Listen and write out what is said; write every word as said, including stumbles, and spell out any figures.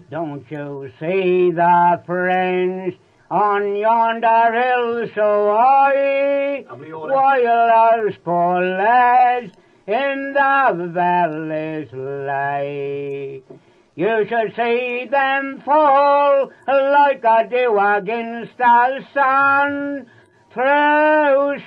Don't you see the friends on yonder hill so high, while those poor lads in the valleys lie? You should see them fall like a dew against the sun, through